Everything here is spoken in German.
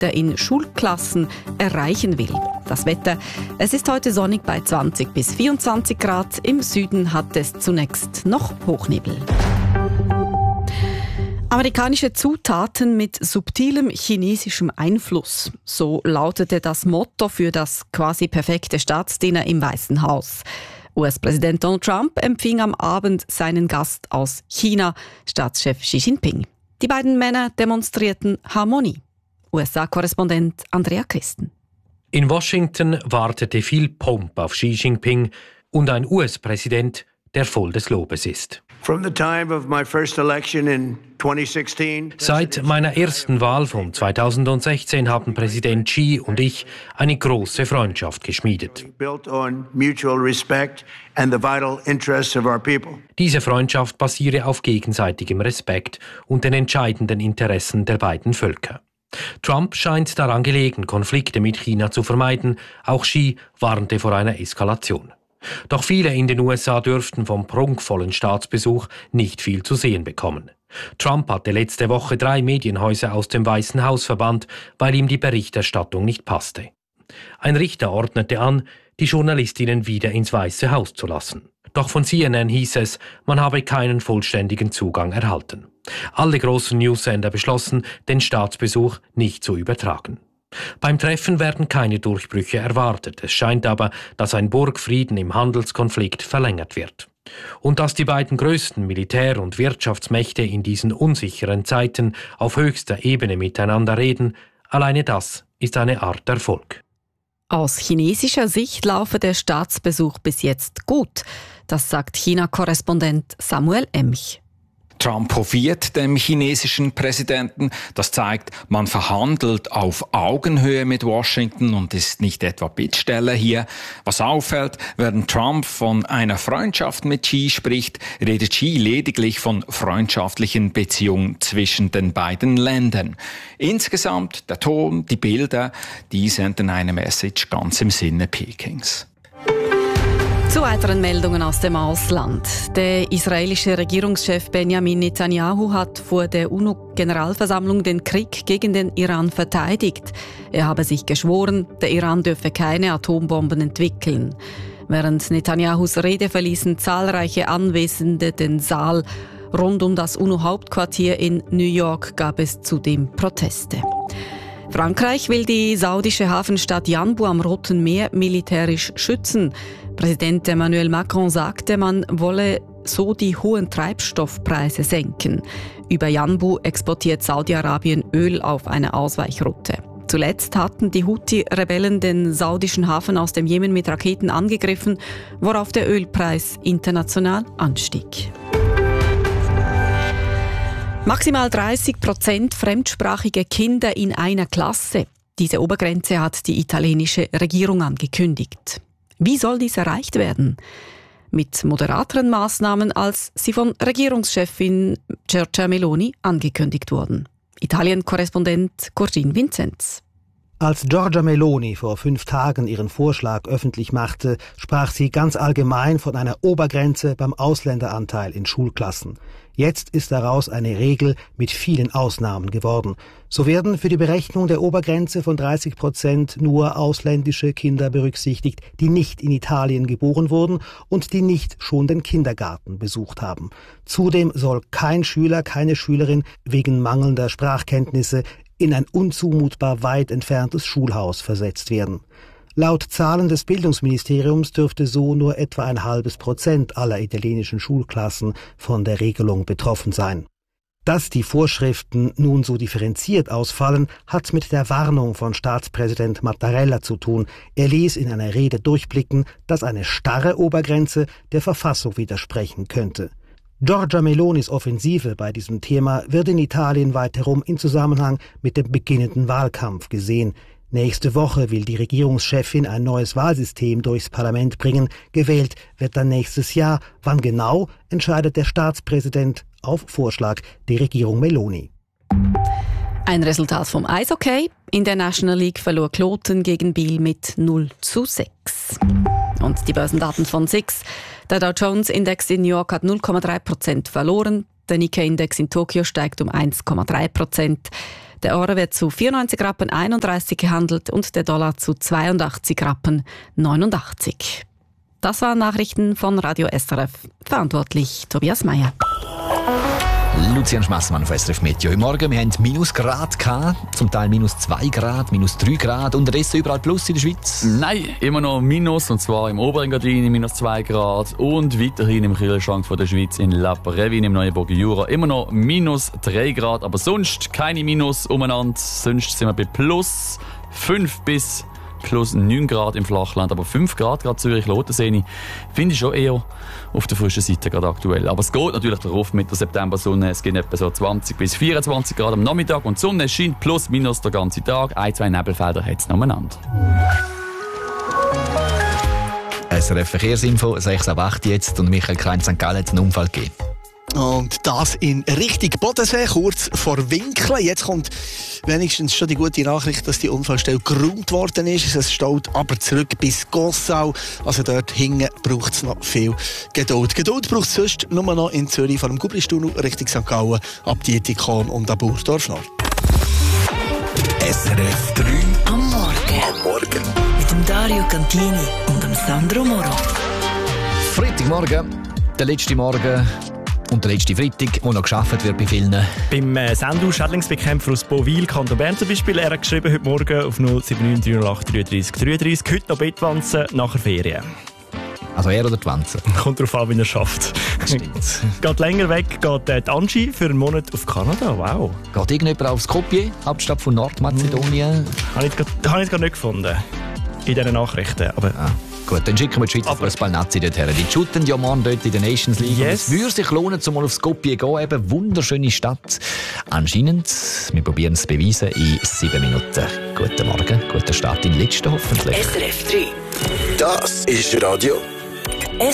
der in Schulklassen erreichen will. Das Wetter, es ist heute sonnig bei 20 bis 24 Grad. Im Süden hat es zunächst noch Hochnebel. Amerikanische Zutaten mit subtilem chinesischem Einfluss. So lautete das Motto für das quasi perfekte Staatsdinner im Weißen Haus. US-Präsident Donald Trump empfing am Abend seinen Gast aus China, Staatschef Xi Jinping. Die beiden Männer demonstrierten Harmonie. USA-Korrespondent Andrea Christen. In Washington wartete viel Pomp auf Xi Jinping und ein US-Präsident, der voll des Lobes ist. Seit meiner ersten Wahl von 2016 haben Präsident Xi und ich eine große Freundschaft geschmiedet. Diese Freundschaft basiere auf gegenseitigem Respekt und den entscheidenden Interessen der beiden Völker. Trump scheint daran gelegen, Konflikte mit China zu vermeiden. Auch Xi warnte vor einer Eskalation. Doch viele in den USA dürften vom prunkvollen Staatsbesuch nicht viel zu sehen bekommen. Trump hatte letzte Woche 3 Medienhäuser aus dem Weißen Haus verbannt, weil ihm die Berichterstattung nicht passte. Ein Richter ordnete an, die Journalistinnen wieder ins Weiße Haus zu lassen. Doch von CNN hieß es, man habe keinen vollständigen Zugang erhalten. Alle großen Newssender beschlossen, den Staatsbesuch nicht zu übertragen. Beim Treffen werden keine Durchbrüche erwartet. Es scheint aber, dass ein Burgfrieden im Handelskonflikt verlängert wird. Und dass die beiden größten Militär- und Wirtschaftsmächte in diesen unsicheren Zeiten auf höchster Ebene miteinander reden, alleine das ist eine Art Erfolg. Aus chinesischer Sicht laufe der Staatsbesuch bis jetzt gut. Das sagt China-Korrespondent Samuel Emch. Trump hofiert dem chinesischen Präsidenten. Das zeigt, man verhandelt auf Augenhöhe mit Washington und ist nicht etwa Bittsteller hier. Was auffällt, während Trump von einer Freundschaft mit Xi spricht, redet Xi lediglich von freundschaftlichen Beziehungen zwischen den beiden Ländern. Insgesamt der Ton, die Bilder, die senden eine Message ganz im Sinne Pekings. Zu weiteren Meldungen aus dem Ausland. Der israelische Regierungschef Benjamin Netanyahu hat vor der UNO-Generalversammlung den Krieg gegen den Iran verteidigt. Er habe sich geschworen, der Iran dürfe keine Atombomben entwickeln. Während Netanyahus Rede verließen zahlreiche Anwesende den Saal. Rund um das UNO-Hauptquartier in New York gab es zudem Proteste. Frankreich will die saudische Hafenstadt Yanbu am Roten Meer militärisch schützen. Präsident Emmanuel Macron sagte, man wolle so die hohen Treibstoffpreise senken. Über Yanbu exportiert Saudi-Arabien Öl auf eine Ausweichroute. Zuletzt hatten die Houthi-Rebellen den saudischen Hafen aus dem Jemen mit Raketen angegriffen, worauf der Ölpreis international anstieg. Maximal 30% fremdsprachige Kinder in einer Klasse. Diese Obergrenze hat die italienische Regierung angekündigt. Wie soll dies erreicht werden? Mit moderateren Maßnahmen, als sie von Regierungschefin Giorgia Meloni angekündigt wurden. Italien-Korrespondent Cordin Vincenz. Als Giorgia Meloni vor 5 Tagen ihren Vorschlag öffentlich machte, sprach sie ganz allgemein von einer Obergrenze beim Ausländeranteil in Schulklassen. Jetzt ist daraus eine Regel mit vielen Ausnahmen geworden. So werden für die Berechnung der Obergrenze von 30% nur ausländische Kinder berücksichtigt, die nicht in Italien geboren wurden und die nicht schon den Kindergarten besucht haben. Zudem soll kein Schüler, keine Schülerin wegen mangelnder Sprachkenntnisse in ein unzumutbar weit entferntes Schulhaus versetzt werden. Laut Zahlen des Bildungsministeriums dürfte so nur etwa 0,5% aller italienischen Schulklassen von der Regelung betroffen sein. Dass die Vorschriften nun so differenziert ausfallen, hat mit der Warnung von Staatspräsident Mattarella zu tun. Er ließ in einer Rede durchblicken, dass eine starre Obergrenze der Verfassung widersprechen könnte. Giorgia Melonis Offensive bei diesem Thema wird in Italien weiterum in Zusammenhang mit dem beginnenden Wahlkampf gesehen. Nächste Woche will die Regierungschefin ein neues Wahlsystem durchs Parlament bringen. Gewählt wird dann nächstes Jahr. Wann genau, entscheidet der Staatspräsident auf Vorschlag der Regierung Meloni. Ein Resultat vom Eishockey. In der National League verlor Kloten gegen Biel mit 0:6. Und die Börsendaten von SIX. Der Dow Jones Index in New York hat 0,3% verloren. Der Nikkei Index in Tokio steigt um 1,3%. Der Euro wird zu 94,31 Rappen gehandelt und der Dollar zu 82,89 Rappen. Das waren Nachrichten von Radio SRF. Verantwortlich Tobias Meyer. Lucian Schmassmann von SRF Meteo. Heute Morgen, wir hatten Minusgrad gehabt, zum Teil -2 Grad, -3 Grad. Unterdessen überall Plus in der Schweiz? Nein, immer noch Minus, und zwar im Oberengadin -2 Grad und weiterhin im Kühlschrank von der Schweiz in La Previne im Neuenburger Jura immer noch -3 Grad, aber sonst keine Minus umeinander. Sonst sind wir bei +5 bis +9 Grad im Flachland, aber 5 Grad, gerade Zürich-Lotensee, finde ich schon eher auf der frischen Seite gerade aktuell. Aber es geht natürlich darauf mit der September-Sonne. Es gibt etwa so 20 bis 24 Grad am Nachmittag und die Sonne scheint plus minus den ganzen Tag. 1-2 Nebelfelder hat es nebeneinander. SRF Verkehrsinfo, 6:08 jetzt und Michael Krein St. Gallen hat einen Unfall gegeben. Und das in Richtung Bodensee, kurz vor Winkeln. Jetzt kommt wenigstens schon die gute Nachricht, dass die Unfallstelle geräumt worden ist. Es staut aber zurück bis Gossau. Also dort hinten braucht es noch viel Geduld. Geduld braucht es sonst nur noch in Zürich vor dem Gubristunnel Richtung St. Gallen, ab Dietikon und ab Burdorf noch. SRF 3 am Morgen. Mit dem Dario Cantini und dem Sandro Moro. Freitagmorgen, der letzte Morgen und der letzte Freitag, wo noch gearbeitet wird bei vielen. Beim Sandu, Schädlingsbekämpfer aus Bowil, Kanton Bern zum Beispiel, er hat geschrieben heute Morgen auf 079 308 33 33, heute noch Bettwanzen nach der Ferien. Also er oder die Wanze? Kommt darauf an, wie er schafft. Geht länger weg, geht die Angie für einen Monat auf Kanada. Wow. Geht irgendjemand auf Skopje, Hauptstadt von Nordmazedonien? Habe ich gerade nicht gefunden. In diesen Nachrichten. Aber gut, dann schicken wir die Schweizer Fußball-Nazi dorthin. Die shooten ja morgen dort in der Nations League. Yes. Es würde sich lohnen, mal auf Skopje zu gehen. Eben wunderschöne Stadt. Anscheinend, wir probieren es zu beweisen in 7 Minuten. Guten Morgen, guten Start in den letzten hoffentlich. SRF 3. Das ist Radio